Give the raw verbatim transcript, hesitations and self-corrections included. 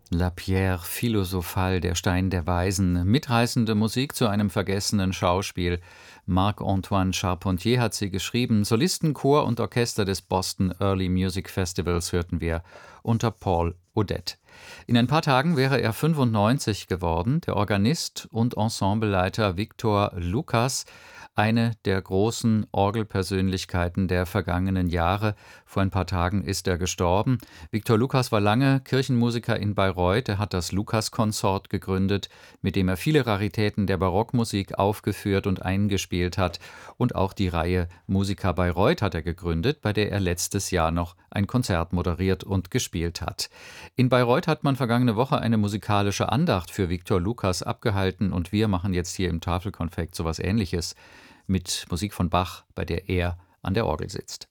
La Pierre philosophale, der Stein der Weisen, mitreißende Musik zu einem vergessenen Schauspiel. Marc-Antoine Charpentier hat sie geschrieben. Solisten, Chor und Orchester des Boston Early Music Festivals hörten wir unter Paul Odette. In ein paar Tagen wäre er fünfundneunzig geworden. Der Organist und Ensembleleiter Victor Lucas, eine der großen Orgelpersönlichkeiten der vergangenen Jahre. Vor ein paar Tagen ist er gestorben. Victor Lucas war lange Kirchenmusiker in Bayreuth. Er hat das Lucas-Konsort gegründet, mit dem er viele Raritäten der Barockmusik aufgeführt und eingespielt hat. Und auch die Reihe Musica Bayreuth hat er gegründet, bei der er letztes Jahr noch ein Konzert moderiert und gespielt hat. In Bayreuth hat man vergangene Woche eine musikalische Andacht für Victor Lucas abgehalten und wir machen jetzt hier im Tafelkonfekt sowas Ähnliches mit Musik von Bach, bei der er an der Orgel sitzt.